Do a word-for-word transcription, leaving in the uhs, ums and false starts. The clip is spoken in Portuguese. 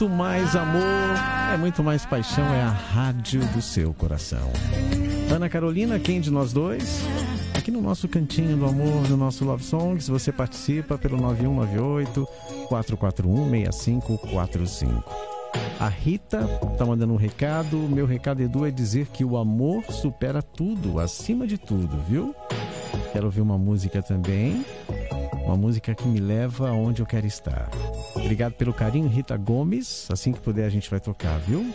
muito mais amor, é muito mais paixão, é a rádio do seu coração. Ana Carolina, quem de nós dois? Aqui no nosso cantinho do amor, no nosso Love Songs, você participa pelo nove um nove oito, quatro quatro um, seis cinco quatro cinco. A Rita tá mandando um recado. Meu recado, Edu, é dizer que o amor supera tudo, acima de tudo, viu? Quero ouvir uma música também, uma música que me leva aonde eu quero estar. Obrigado pelo carinho, Rita Gomes. Assim que puder a gente vai tocar, viu?